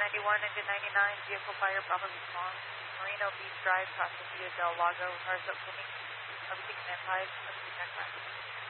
91, engine 99, vehicle fire, Bravo response. Marino Beach Drive, crossing via Del Lago, cars opening. Everything stand 5, everything back.